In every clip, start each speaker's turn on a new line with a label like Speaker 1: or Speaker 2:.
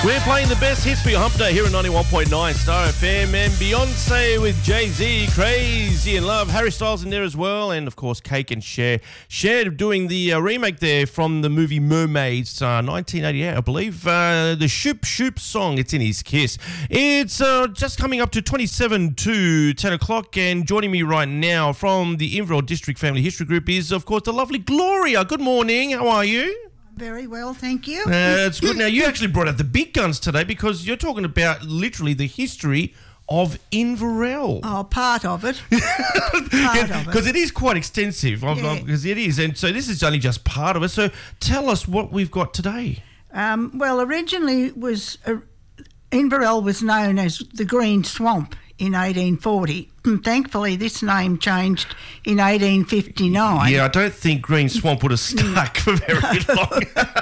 Speaker 1: We're playing the best hits for your hump day here at 91.9 Star FM, and Beyonce with Jay-Z, Crazy in Love, Harry Styles in there as well, and of course Cake and Cher. Cher doing the remake there from the movie Mermaids, 1988, I believe. The Shoop Shoop song, it's in his Kiss. It's just coming up to 27 to 10 o'clock, and joining me right now from the Inverell District Family History Group is, of course, the lovely Gloria. Good morning, how are you?
Speaker 2: Very well, thank you.
Speaker 1: That's good. Now, you actually brought out the big guns today because you're talking about literally the history of Inverell.
Speaker 2: Oh, part of it. Part of it.
Speaker 1: Because it is quite extensive, because it is. And so this is only just part of it. So tell us what we've got today.
Speaker 2: Well, originally Inverell was known as the Green Swamp in 1840. Thankfully, this name changed in 1859.
Speaker 1: Yeah, I don't think Green Swamp would have stuck for very long.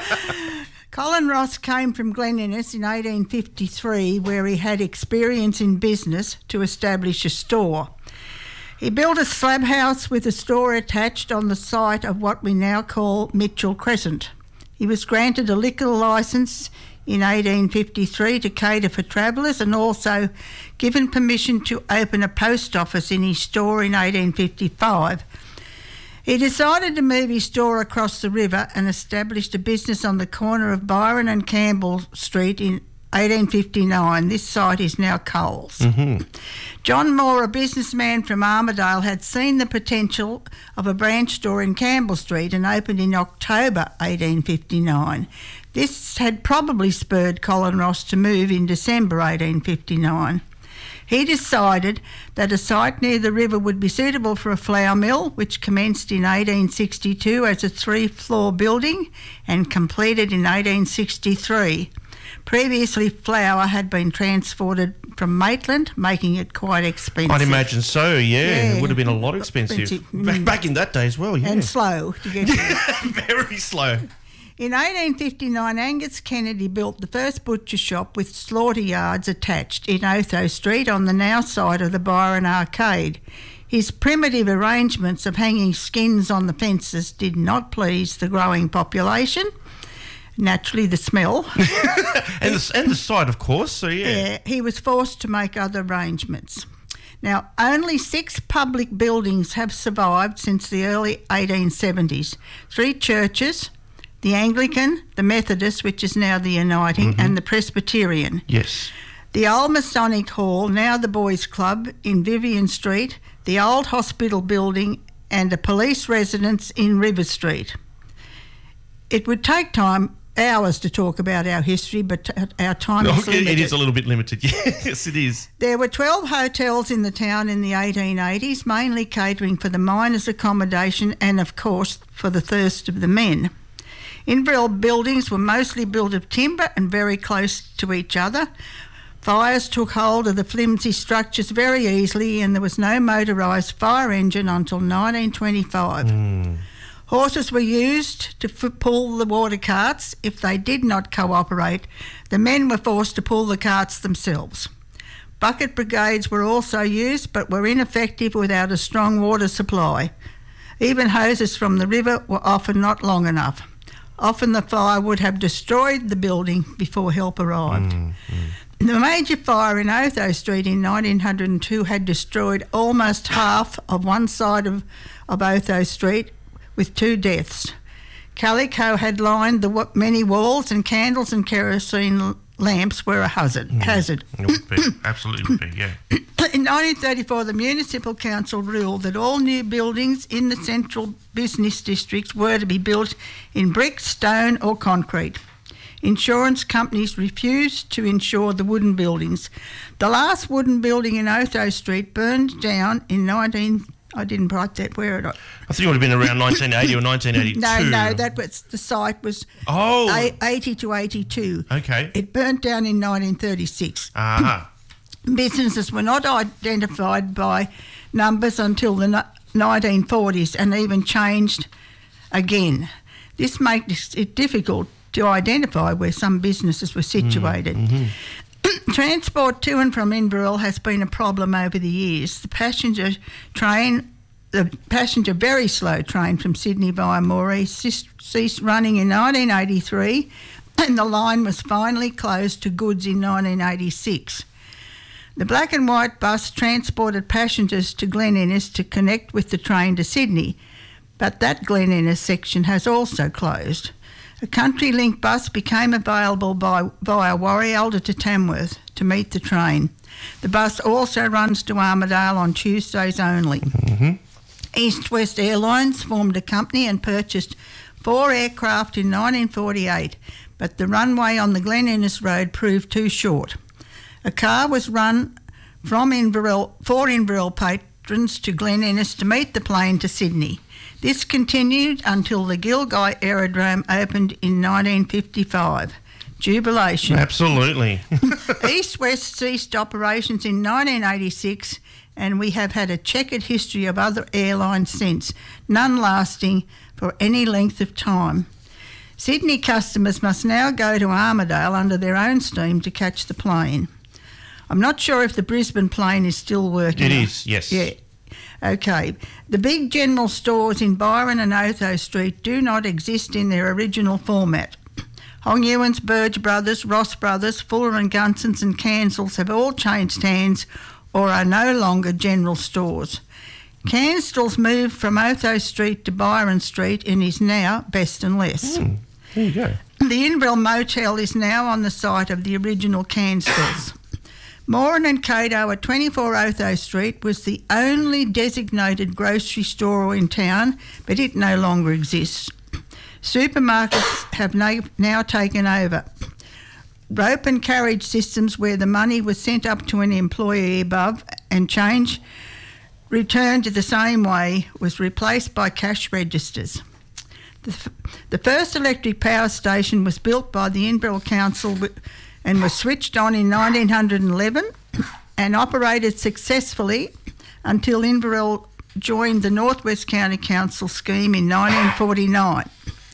Speaker 2: Colin Ross came from Glen Innes in 1853, where he had experience in business to establish a store. He built a slab house with a store attached on the site of what we now call Mitchell Crescent. He was granted a liquor licence in 1853 to cater for travellers, and also given permission to open a post office in his store in 1855. He decided to move his store across the river and established a business on the corner of Byron and Campbell Street in 1859. This site is now Coles.
Speaker 1: Mm-hmm.
Speaker 2: John Moore, a businessman from Armidale, had seen the potential of a branch store in Campbell Street and opened in October 1859. This had probably spurred Colin Ross to move in December 1859. He decided that a site near the river would be suitable for a flour mill, which commenced in 1862 as a 3-floor building and completed in 1863. Previously, flour had been transported from Maitland, making it quite expensive.
Speaker 1: I'd imagine so, yeah. It would have been a lot expensive. Back in that day as well, yeah.
Speaker 2: And slow to get to.
Speaker 1: Very slow.
Speaker 2: In 1859, Angus Kennedy built the first butcher shop with slaughter yards attached in Otho Street on the now site of the Byron Arcade. His primitive arrangements of hanging skins on the fences did not please the growing population. Naturally, the smell.
Speaker 1: and the sight, of course, so yeah.
Speaker 2: He was forced to make other arrangements. Now, only 6 public buildings have survived since the early 1870s. 3 churches, the Anglican, the Methodist, which is now the Uniting, and the Presbyterian.
Speaker 1: Yes.
Speaker 2: The old Masonic Hall, now the Boys Club in Vivian Street, the old hospital building, and a police residence in River Street. It would take hours to talk about our history, but our time is limited.
Speaker 1: It is a little bit limited, yes, it is.
Speaker 2: There were 12 hotels in the town in the 1880s, mainly catering for the miners' accommodation and, of course, for the thirst of the men. Inverell buildings were mostly built of timber and very close to each other. Fires took hold of the flimsy structures very easily, and there was no motorised fire engine until 1925. Horses were used to pull the water carts. If they did not cooperate, the men were forced to pull the carts themselves. Bucket brigades were also used, but were ineffective without a strong water supply. Even hoses from the river were often not long enough. Often the fire would have destroyed the building before help arrived. The major fire in Otho Street in 1902 had destroyed almost half of one side of Otho Street, with 2 deaths. Calico had lined the many walls, and candles and kerosene lamps were a hazard.
Speaker 1: It would be. Absolutely would be, yeah.
Speaker 2: In 1934, the Municipal Council ruled that all new buildings in the central business districts were to be built in brick, stone or concrete. Insurance companies refused to insure the wooden buildings. The last wooden building in Otho Street burned down in I didn't write that. Where it?
Speaker 1: I think it would have been around 1980 or 1982.
Speaker 2: No, that was the site was 80 to 82.
Speaker 1: Okay.
Speaker 2: It burnt down in 1936. Businesses were not identified by numbers until the 1940s, and even changed again. This makes it difficult to identify where some businesses were situated. Transport to and from Inverell has been a problem over the years. The passenger very slow train from Sydney via Moree ceased running in 1983 and the line was finally closed to goods in 1986. The black and white bus transported passengers to Glen Innes to connect with the train to Sydney, but that Glen Innes section has also closed. A CountryLink bus became available via Warrialda to Tamworth to meet the train. The bus also runs to Armidale on Tuesdays only. East West Airlines formed a company and purchased 4 aircraft in 1948, but the runway on the Glen Innes Road proved too short. A car was run from for Inverell patrons to Glen Innes to meet the plane to Sydney. This continued until the Gilgai Aerodrome opened in 1955. Jubilation.
Speaker 1: Absolutely.
Speaker 2: East West ceased operations in 1986, and we have had a checkered history of other airlines since, none lasting for any length of time. Sydney customers must now go to Armidale under their own steam to catch the plane. I'm not sure if the Brisbane plane is still working.
Speaker 1: It is, yes.
Speaker 2: Yeah. Okay. The big general stores in Byron and Otho Street do not exist in their original format. Hong Ewan's, Burge Brothers, Ross Brothers, Fuller and Gunsons and Cansell's have all changed hands or are no longer general stores. Cansell's moved from Otho Street to Byron Street and is now Best and Less.
Speaker 1: There you go.
Speaker 2: The Inverell Motel is now on the site of the original Cansell's. Moran and Cato at 24 Otho Street was the only designated grocery store in town, but it no longer exists. Supermarkets have now taken over. Rope and carriage systems where the money was sent up to an employee above and change returned to the same way was replaced by cash registers. The first electric power station was built by the Inverell Council and was switched on in 1911 and operated successfully until Inverell joined the North West County Council scheme in 1949.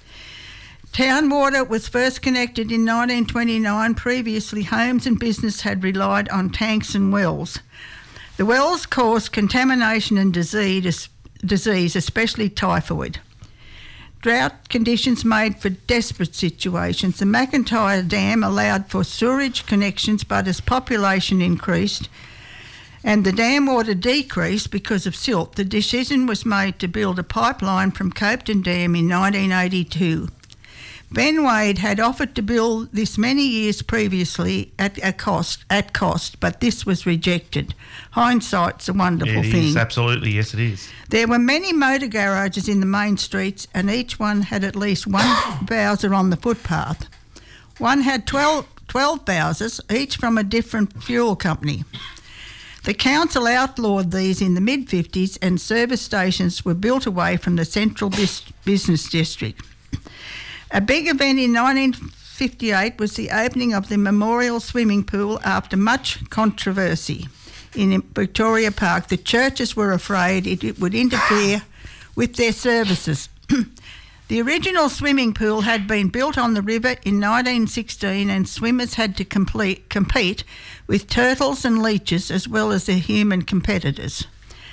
Speaker 2: Town water was first connected in 1929. Previously, homes and business had relied on tanks and wells. The wells caused contamination and disease, especially typhoid. Drought conditions made for desperate situations. The McIntyre Dam allowed for sewerage connections, but as population increased and the dam water decreased because of silt, the decision was made to build a pipeline from Copeton Dam in 1982. Ben Wade had offered to build this many years previously at cost, but this was rejected. Hindsight's a wonderful thing.
Speaker 1: It is, absolutely, yes it is.
Speaker 2: There were many motor garages in the main streets and each one had at least one Bowser on the footpath. One had 12 Bowsers, each from a different fuel company. The council outlawed these in the mid-50s and service stations were built away from the central business district. A big event in 1958 was the opening of the Memorial Swimming Pool after much controversy in Victoria Park. The churches were afraid it would interfere with their services. The original swimming pool had been built on the river in 1916 and swimmers had to compete with turtles and leeches as well as their human competitors.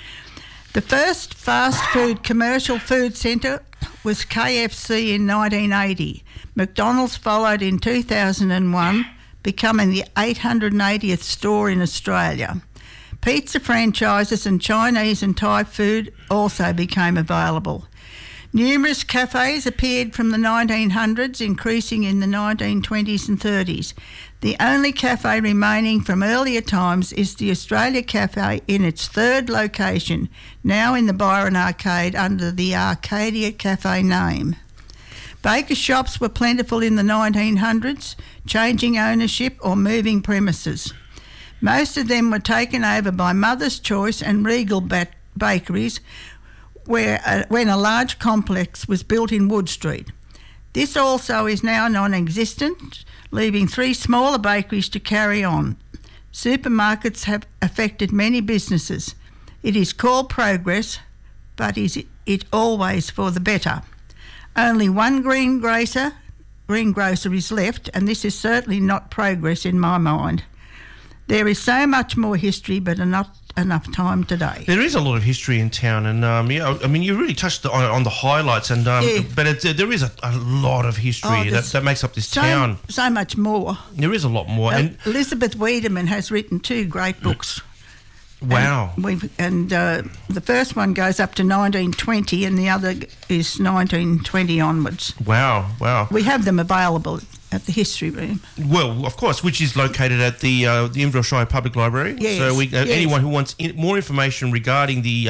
Speaker 2: The first fast food commercial food centre was KFC in 1980. McDonald's followed in 2001, becoming the 880th store in Australia. Pizza franchises and Chinese and Thai food also became available. Numerous cafes appeared from the 1900s, increasing in the 1920s and 30s. The only cafe remaining from earlier times is the Australia Cafe in its third location, now in the Byron Arcade under the Arcadia Cafe name. Baker shops were plentiful in the 1900s, changing ownership or moving premises. Most of them were taken over by Mother's Choice and Regal bakeries, when a large complex was built in Wood Street. This also is now non-existent, leaving 3 smaller bakeries to carry on. Supermarkets have affected many businesses. It is called progress, but is it always for the better? Only one greengrocer is left, and this is certainly not progress in my mind. There is so much more history, but not enough time today.
Speaker 1: There is a lot of history in town, and you really touched on the highlights, and but there is a lot of history that makes up this town.
Speaker 2: So much more.
Speaker 1: There is a lot more. And
Speaker 2: Elizabeth Wiedemann has written 2 great books.
Speaker 1: Wow.
Speaker 2: And the first one goes up to 1920 and the other is 1920 onwards.
Speaker 1: Wow.
Speaker 2: We have them available at the History Room.
Speaker 1: Well, of course, which is located at the Inverell Shire Public Library.
Speaker 2: Yes.
Speaker 1: So anyone who wants more information regarding the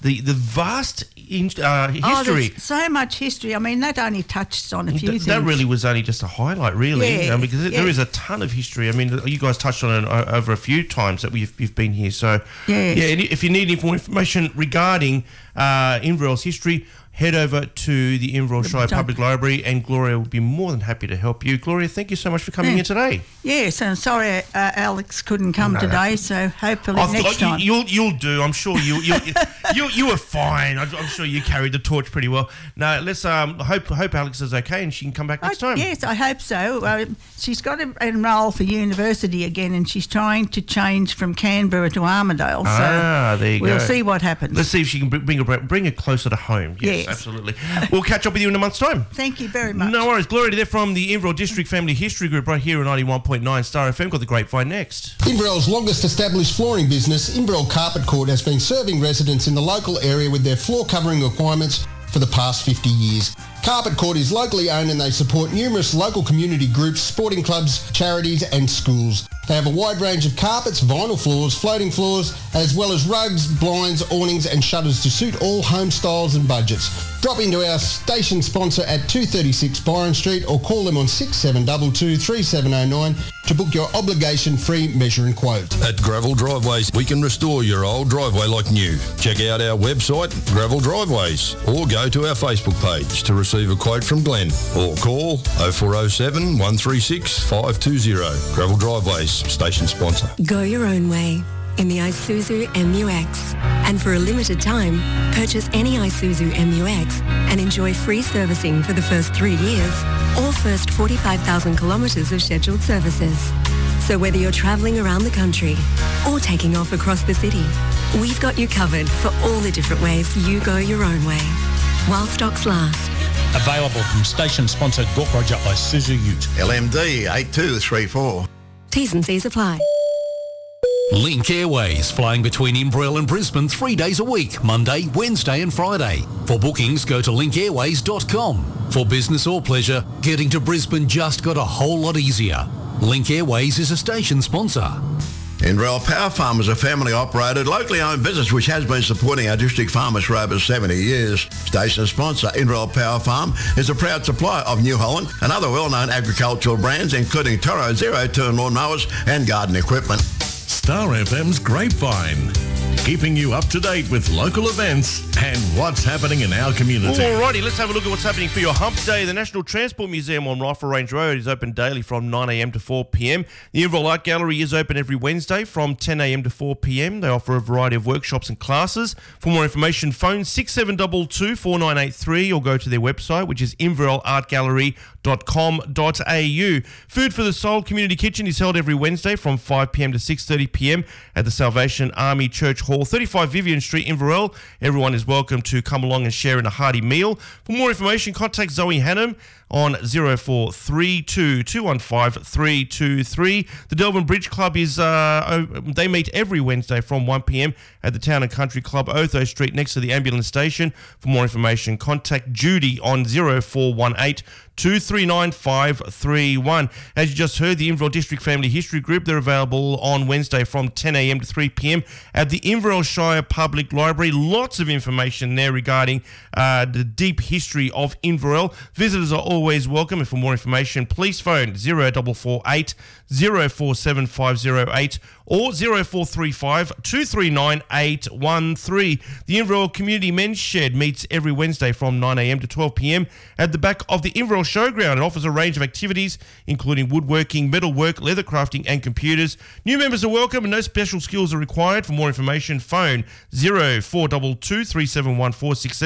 Speaker 1: vast history.
Speaker 2: There's so much history. I mean, that only touched on a few things.
Speaker 1: That really was only just a highlight, really, because there is a ton of history. I mean, you guys touched on it over a few times that you've been here. So, and if you need more information regarding Inverell's history, head over to the Inverell Shire Public Library, and Gloria will be more than happy to help you. Gloria, thank you so much for coming in today.
Speaker 2: Yes, and sorry Alex couldn't come today, so hopefully next time.
Speaker 1: You'll do. I'm sure you were fine. I'm sure you carried the torch pretty well. No, let's hope Alex is okay and she can come back next time.
Speaker 2: Yes, I hope so. She's got to enrol for university again, and she's trying to change from Canberra to Armidale. So
Speaker 1: there you go.
Speaker 2: We'll see what happens.
Speaker 1: Let's see if she can bring her closer to home. Yes. Absolutely. We'll catch up with you in a month's time.
Speaker 2: Thank you very much.
Speaker 1: No worries. Gloria there from the Inverell District Family History Group right here at 91.9 Star FM. Got the Grapevine next.
Speaker 3: Inverell's longest established flooring business, Inverell Carpet Court, has been serving residents in the local area with their floor covering requirements for the past 50 years. Carpet Court is locally owned and they support numerous local community groups, sporting clubs, charities and schools. They have a wide range of carpets, vinyl floors, floating floors, as well as rugs, blinds, awnings and shutters to suit all home styles and budgets. Drop into our station sponsor at 236 Byron Street or call them on 6722 3709 to book your obligation-free measuring quote.
Speaker 4: At Gravel Driveways, we can restore your old driveway like new. Check out our website, Gravel Driveways, or go to our Facebook page to receive a quote from Glenn, or call 0407 136 520. Gravel Driveways, station sponsor.
Speaker 5: Go your own way in the Isuzu MU-X. And for a limited time, purchase any Isuzu MU-X and enjoy free servicing for the first 3 years or first 45,000 kilometres of scheduled services. So whether you're travelling around the country or taking off across the city, we've got you covered for all the different ways you go your own way, while stocks last.
Speaker 6: Available from station sponsor Gorkroja Isuzu Ute.
Speaker 7: LMD 8234.
Speaker 5: T's and C's apply.
Speaker 8: Link Airways, flying between Inverell and Brisbane 3 days a week, Monday, Wednesday and Friday. For bookings, go to linkairways.com. For business or pleasure, getting to Brisbane just got a whole lot easier. Link Airways is a station sponsor.
Speaker 7: Inverell Power Farm is a family-operated, locally owned business which has been supporting our district farmers for over 70 years. Station sponsor Inverell Power Farm is a proud supplier of New Holland and other well-known agricultural brands, including Toro zero-turn lawnmowers and garden equipment.
Speaker 9: Star FM's Grapevine, keeping you up to date with local events and what's happening in our community.
Speaker 1: Alrighty, let's have a look at what's happening for your Hump Day. The National Transport Museum on Rifle Range Road is open daily from 9 a.m. to 4 p.m. The Inverell Art Gallery is open every Wednesday from 10 a.m. to 4 p.m. They offer a variety of workshops and classes. For more information, phone 6722 4983 or go to their website, which is inverellartgallery.com.au. Food for the Soul Community Kitchen is held every Wednesday from 5 p.m. to 6:30 p.m. at the Salvation Army Church Hall, 35 Vivian Street, Inverell. Everyone is welcome to come along and share in a hearty meal. For more information, contact Zoe Hannum on 0432 215 323. The Delvin Bridge Club is they meet every Wednesday from 1 p.m. at the Town and Country Club, Otho Street, next to the ambulance station. For more information, contact Judy on 0418 239 531. As you just heard, the Inverell District Family History Group, they're available on Wednesday from 10 a.m. to 3 p.m. at the Inverell Shire Public Library. Lots of information there regarding the deep history of Inverell. Visitors are always welcome, and for more information, please phone 0448 047 508 or 0435 239 813. The Inverell Community Men's Shed meets every Wednesday from 9 a.m. to 12 p.m. at the back of the Inverell Showground. It offers a range of activities, including woodworking, metalwork, leather crafting and computers. New members are welcome and no special skills are required. For more information, phone 0422 371467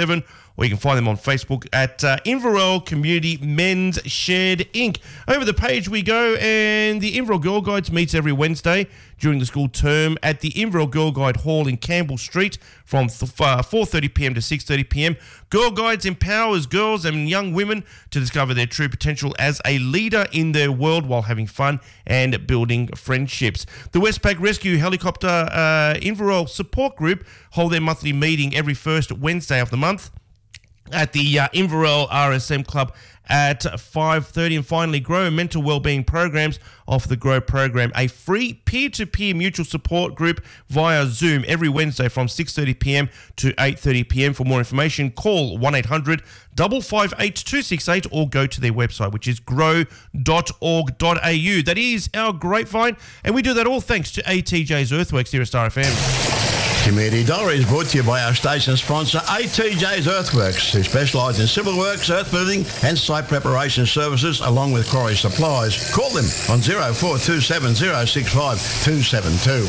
Speaker 1: or you can find them on Facebook at Inverell Community Men's Shared Inc. Over the page we go, and the Inverell Girl Guides meets every Wednesday during the school term at the Inverell Girl Guide Hall in Campbell Street from 4:30pm to 6:30pm. Girl Guides empowers girls and young women to discover their true potential as a leader in their world while having fun and building friendships. The Westpac Rescue Helicopter Inverell Support Group hold their monthly meeting every first Wednesday of the month at the Inverell RSM Club at 5:30. And finally, Grow Mental Wellbeing Programs offer the Grow program, a free peer-to-peer mutual support group via Zoom every Wednesday from 6:30pm to 8:30pm. For more information, call 1-800-558-268 or go to their website, which is grow.org.au. That is our grapevine, and we do that all thanks to ATJ's Earthworks here at Star FM.
Speaker 7: Community Dollar is brought to you by our station sponsor, ATJ's Earthworks, who specialise in civil works, earth moving and site preparation services, along with quarry supplies. Call them on 0427 065 272.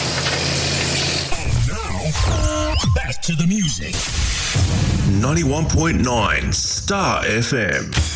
Speaker 9: Now, back to the music.
Speaker 10: 91.9 Star FM.